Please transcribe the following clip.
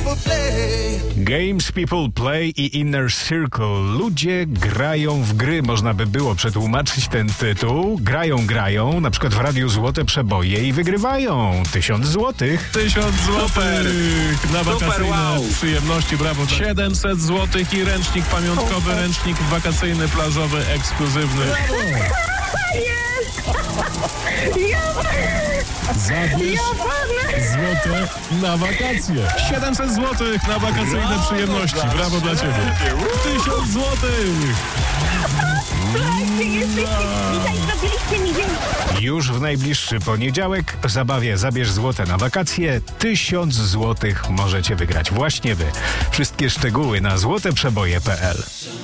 Games People Play i Inner Circle. Ludzie grają w gry, można by było przetłumaczyć ten tytuł. Grają, na przykład w Radiu Złote Przeboje i wygrywają 1000 złotych. 1000 złotych na wakacyjne wow. przyjemności, brawo. 700 złotych i ręcznik pamiątkowy, ręcznik wakacyjny, plażowy, ekskluzywny. Zabierz złote na wakacje. 700 złotych na wakacyjne przyjemności. Brawo dla ciebie. 1000 złotych. Już w najbliższy poniedziałek w zabawie Zabierz złote na wakacje 1000 złotych możecie wygrać właśnie wy. Wszystkie szczegóły na złoteprzeboje.pl.